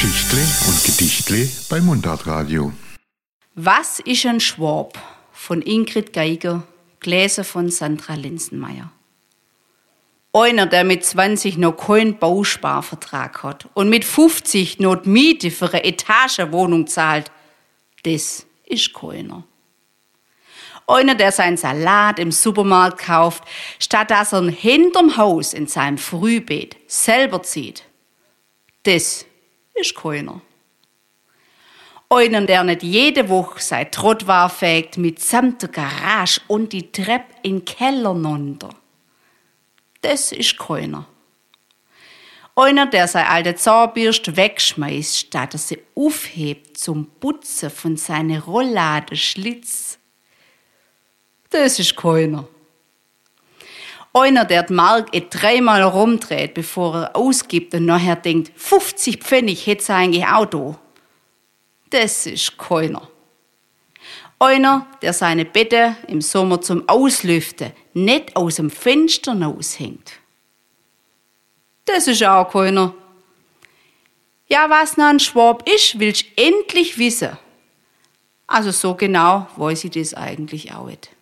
Geschichtle und Gedichtle bei Mundartradio. Was ist ein Schwab? Von Ingrid Geiger, gelesen von Sandra Linsenmeier. Einer, der mit 20 noch keinen Bausparvertrag hat und mit 50 noch die Miete für eine Etagenwohnung zahlt, das ist keiner. Einer, der seinen Salat im Supermarkt kauft, statt dass er ihn hinterm Haus in seinem Frühbeet selber zieht, das ist keiner. Einer, der nicht jede Woche sein Trottwar fegt mitsamt der Garage und die Treppe in den Keller runter. Das ist keiner. Einer, der seine alte Zahnbürste wegschmeißt, statt er sie aufhebt zum Putzen von seinen Rollladenschlitz. Das ist keiner. Einer, der die Mark 3-mal rumdreht, bevor er ausgibt und nachher denkt, 50 Pfennig hätte er eigentlich auch da. Das ist keiner. Einer, der seine Betten im Sommer zum Auslüften nicht aus dem Fenster raushängt. Das ist auch keiner. Ja, was noch ein Schwab ist, willst du endlich wissen. Also so genau weiß ich das eigentlich auch nicht.